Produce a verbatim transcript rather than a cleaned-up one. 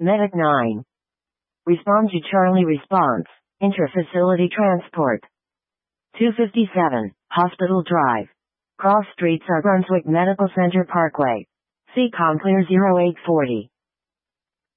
Medic nine. Respond to Charlie response. Intra-facility transport. two fifty-seven, Hospital Drive. Cross Streets, Brunswick Medical Center Parkway. C COM clear zero eight forty.